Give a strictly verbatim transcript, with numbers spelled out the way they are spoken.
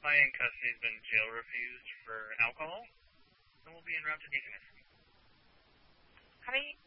client in custody has been jail refused for alcohol and will be en route to detention. How many